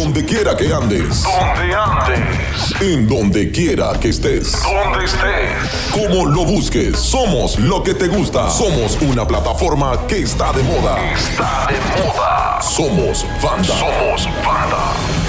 donde quiera que andes. Donde andes. En donde quiera que estés. Donde estés. Como lo busques, somos lo que te gusta. Somos una plataforma que está de moda. Está de moda. Somos Banda. Somos Banda.